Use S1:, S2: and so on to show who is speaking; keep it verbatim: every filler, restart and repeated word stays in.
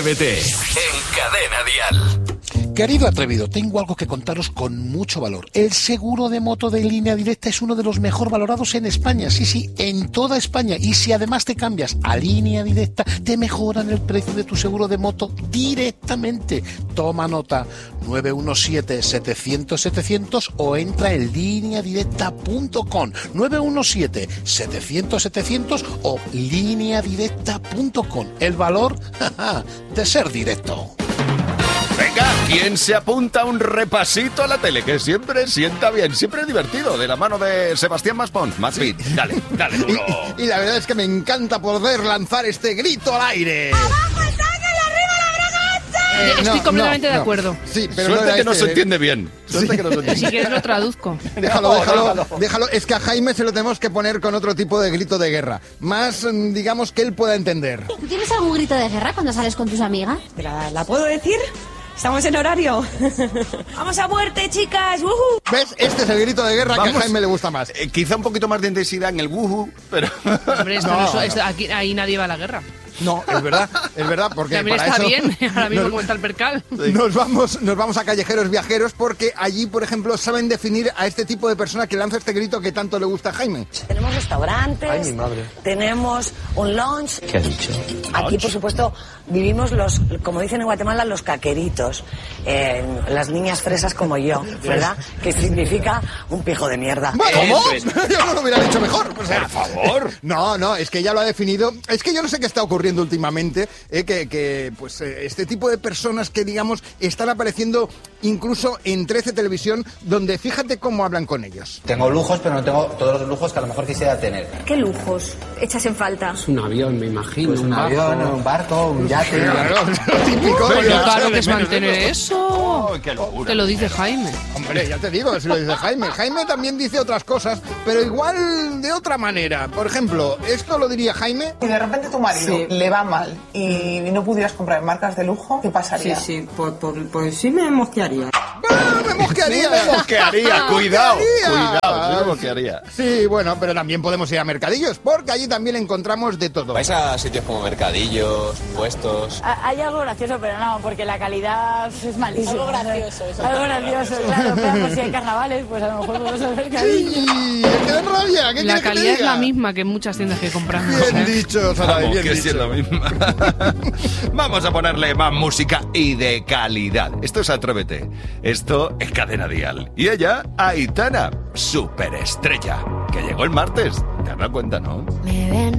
S1: Atrévete en Cadena Dial.
S2: Querido atrevido, tengo algo que contaros con mucho valor. El seguro de moto de Línea Directa es uno de los mejor valorados en España. Sí, sí, en toda España. Y si además te cambias a Línea Directa, te mejoran el precio de tu seguro de moto directamente. Toma nota, nueve uno siete, setecientos, setecientos o entra en línea directa punto com. nueve uno siete, setecientos, setecientos o línea directa punto com. El valor de ser directo.
S3: Venga, ¿quién se apunta a un repasito a la tele? Que siempre sienta bien, siempre es divertido, de la mano de Sebastián Maspons. Maspid, sí. dale, dale duro.
S4: Y, y la verdad es que me encanta poder lanzar este grito al aire.
S5: ¡Abajo el tackle y arriba la braga!
S6: Eh, Estoy
S4: no,
S6: completamente
S4: no,
S6: de
S4: no.
S6: acuerdo.
S4: Sí, pero
S3: Suerte
S4: no era
S3: que no
S4: este,
S3: se entiende bien. Suerte
S4: Sí.
S3: que no se entiende.
S6: Si quieres lo traduzco.
S4: Déjalo,
S3: No,
S4: déjalo,
S3: déjalo.
S4: déjalo. Es que a Jaime se lo tenemos que poner con otro tipo de grito de guerra. Más, mm, digamos, que él pueda entender.
S7: ¿Tú tienes algún grito de guerra cuando sales con tus amigas?
S5: ¿La, ¿La puedo decir? ¿Estamos en horario? ¡Vamos a muerte, chicas! ¡Woohoo!
S4: ¿Ves? Este es el grito de guerra
S3: Vamos.
S4: que a Jaime le gusta más.
S3: Eh, quizá un poquito más de intensidad en el wuhu, pero...
S6: Hombre, esto
S4: No,
S6: no, es-
S4: no.
S6: esto- aquí, ahí nadie va a la guerra.
S4: No, es verdad, es verdad, porque
S6: También
S4: para
S6: está
S4: eso
S6: bien, ahora mismo
S4: nos-
S6: como está el percal.
S4: Nos vamos, nos vamos a Callejeros Viajeros porque allí, por ejemplo, saben definir a este tipo de persona que lanza este grito que tanto le gusta a Jaime.
S5: Tenemos restaurantes,
S8: Ay, mi madre.
S5: tenemos un lounge.
S8: ¿Qué has dicho?
S5: Aquí, por supuesto, vivimos los, como dicen en Guatemala, los caqueritos. Eh, las niñas fresas como yo, ¿verdad? Que significa un pijo de mierda.
S4: ¿Cómo? Yo no lo hubiera dicho mejor. O sea,
S3: Por favor.
S4: No, no, es que ya lo ha definido. Es que yo no sé qué está ocurriendo últimamente, eh, que, que, pues eh, este tipo de personas que, digamos, están apareciendo incluso en trece Televisión, donde fíjate cómo hablan con ellos.
S8: Tengo lujos, pero no tengo todos los lujos que a lo mejor quisiera tener.
S7: ¿Qué lujos echas en falta?
S9: Un avión, me imagino.
S8: Pues un avión, un barco, un yate.
S4: Claro, lo típico.
S6: Pero
S4: ya
S6: claro
S4: sabes,
S6: que es
S4: menos
S6: mantener
S4: eso.
S6: eso.
S3: Oh, qué locura.
S6: Te lo dice Jaime.
S4: Hombre, ya te digo, si lo dice Jaime. Jaime también dice otras cosas, pero igual de otra manera. Por ejemplo, esto lo diría Jaime.
S10: Si de repente tu marido
S9: Sí.
S10: le va mal y no pudieras comprar marcas de lujo, ¿qué
S9: Sí,
S10: pasaría?
S9: sí, pues, pues, pues sí me mosquearía.
S4: ¡Ah, me mosquearía!
S3: Me mosquearía, cuidado,
S4: mosquearía.
S3: cuidado, sí me mosquearía.
S4: Sí, bueno, pero también podemos ir a mercadillos, porque allí también encontramos de todo.
S11: ¿Vais a sitios como mercadillos, puestos?
S7: Hay algo gracioso, pero no, porque la calidad es malísima.
S5: Algo gracioso, eso.
S7: Algo gracioso, claro. Pero por si hay carnavales, pues a lo mejor vamos a mercadillo.
S4: ¡Sí! ¡Me queda rabia! ¿Qué
S6: La
S4: quieres que te
S6: calidad es
S4: diga?
S6: la misma que en muchas tiendas que compramos.
S4: Bien
S6: ¿eh?
S4: dicho, Sara,
S3: Vamos,
S4: bien
S3: que
S4: dicho.
S3: sí es lo mismo. Vamos a ponerle más música y de calidad. Esto es Atrévete. Esto es Cadena Dial. Y ella, Aitana, superestrella, que llegó el martes. Te das cuenta, ¿no?
S7: Me ven